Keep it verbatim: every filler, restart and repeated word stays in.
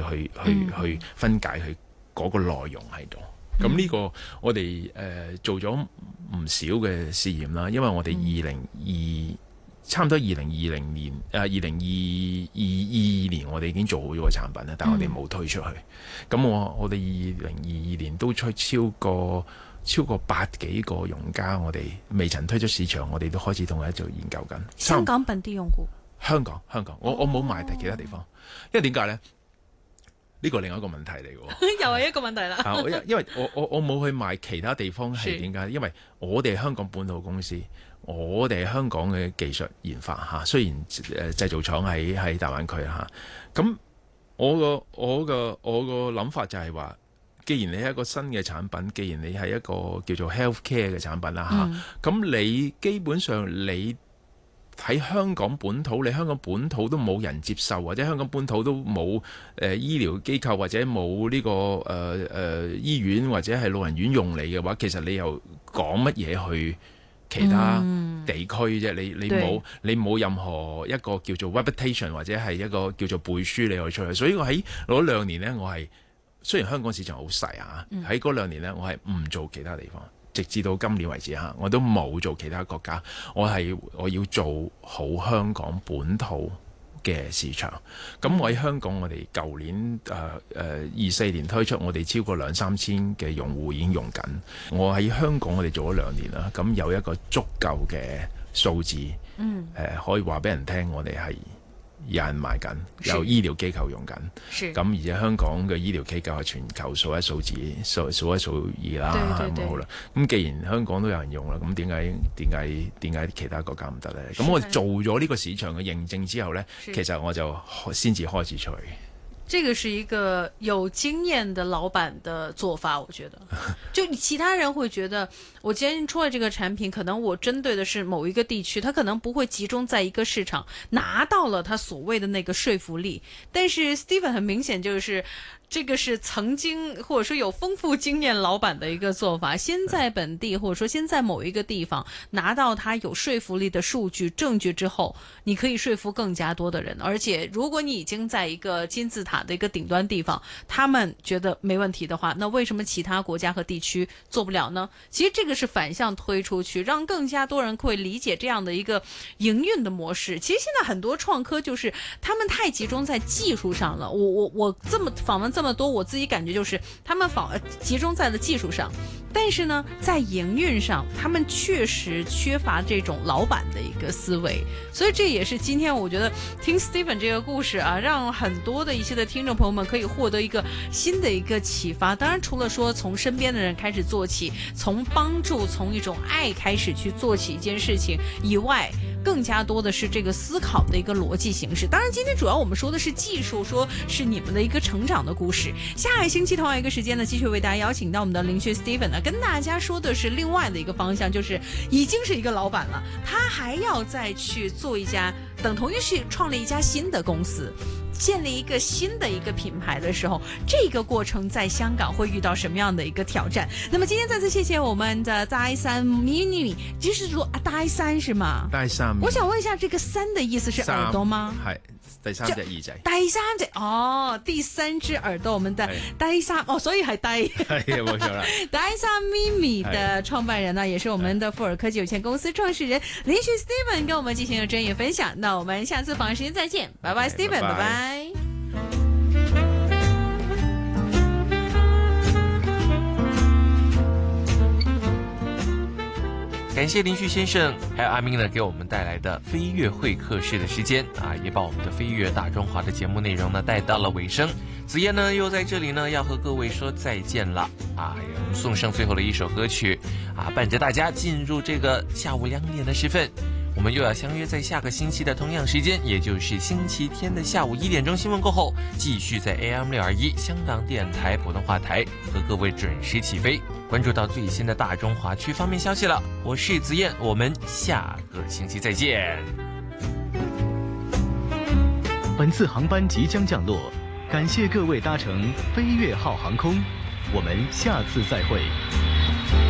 去去去分解佢嗰個內容喺度。咁呢個我哋誒、呃、做咗唔少嘅試驗啦，因為我哋二零二差唔多二零二零年誒二零二二二年我哋已經做好咗個產品啦，但係我哋冇推出去。咁、嗯、我我哋二零二二年都出超過超過百幾個用家，我哋未曾推出市場，我哋都開始同佢做研究緊。 香港本地用戶， 香港香港，我我冇賣第其他地方，因為點解咧？呢個另外一個問題嚟嘅， 又係一個問題啦。 啊，因為我我我冇去賣其他地方係點解？因為我哋係香港本土公司，我哋係香港嘅技術研發嚇。雖然誒製造廠喺喺大灣區嚇，咁我個我個我個諗法就係話，既然你係一個新嘅產品，既然你係一個叫做 healthcare 嘅產品啦嚇，咁、嗯、你基本上你喺香港本土，你香港本土都冇人接受，或者香港本土都冇誒、呃、醫療機構或者冇呢、這個誒誒、呃呃、醫院或者係老人院用你嘅話，其實你又講乜嘢去其他地區啫、嗯？你你冇你冇任何一個叫做 reputation 或者係一個叫做背書你去出去。所以我喺嗰兩年呢，我係雖然香港市場好細啊，喺嗰兩年呢，我係唔做其他地方。直至到今年為止嚇，我都冇做其他國家，我係我要做好香港本土嘅市場。咁我喺香港，我哋舊年誒誒二四年推出，我哋超過兩三千嘅用戶已經用緊。我喺香港，我哋做咗兩年啦，咁有一個足夠嘅數字，誒、嗯呃、可以話俾人聽，我哋係有人買緊，有醫療機構用緊，咁而且香港嘅醫療機構係全球數一數字，數數一數二啦，咁好啦。咁既然香港都有人用啦，咁點解點解點解其他國家唔得咧？咁我做咗呢個市場嘅認證之後咧，其實我就先至開始出去。 這個是一個有經驗的老闆的做法，我覺得。就其他人會覺得，我今天出了這個產品，可能我針對的是某一個地區，它可能不會集中在一個市場拿到了它所謂的那個說服力。但是 Steven 很明顯就是，這個是曾經或者說有豐富經驗老闆的一個做法，先在本地或者說先在某一個地方拿到它有說服力的數據證據之後，你可以說服更加多的人。而且如果你已經在一個金字塔的一個頂端地方，他們覺得沒問題的話，那為什麼其他國家和地區做不了呢？其實這個是反向推出去，讓更加多人會理解這樣的一個營運的模式。其實現在很多創科就是他們太集中在技術上了。我我我這麼訪問這麼多，我自己感覺就是他們訪集中在了技術上，但是呢，在營運上，他們確實缺乏這種老闆的一個思維。所以這也是今天我覺得聽 Steven 這個故事啊，讓很多的一些的聽眾朋友們可以獲得一個新的一個啟發。當然，除了說從身邊的人開始做起，從幫助、從一種愛開始去做起一件事情以外，更加多的是這個思考的一個邏輯形式。當然，今天主要我們說的是技術，說是你們的一個成長的故事。下個星期同樣一個時間呢，繼續為大家邀請到我們的林旭 Steven 呢，跟大家說的是另外的一個方向，就是已經是一個老闆了，他還要再去做一家，等同於是創立一家新的公司，建立一個新的一個品牌的時候，這個過程在香港會遇到什麼樣的一個挑戰？那麼今天再次謝謝我們的戴珊 mini， 就是說啊，戴珊是嗎？ 戴珊， 我想問一下，這個三的意思是耳朵嗎？ 係第三隻耳仔， 第三隻哦，第三隻耳朵，我們的戴珊哦，所以係戴係冇錯啦。 戴珊 mini 的創辦人呢，也是我們的富爾科技有限公司創始人林旭 Steven 跟我們進行了專業分享。那我們下次訪問時間再見，拜拜 Steven，拜拜。拜拜。 感謝林旭先生還有阿明呢給我們帶來的飛躍會客室的時間啊，也把我們的飛躍大中華的節目內容呢帶到了尾聲。子燕呢又在這裡呢要和各位說再見了啊，我們送上最後的一首歌曲啊，伴着大家進入這個下午兩點的時分，我們又要相約在下個星期的同樣時間，也就是星期天的下午一點鐘新聞過後，繼續在 A M 六二一香港電台普通話台和各位準時起飛，關注到最新的大中華區方面消息了。我是子燕，我們下個星期再見。 本次航班即將降落，感謝各位搭乘飛躍號航空，我們下次再會。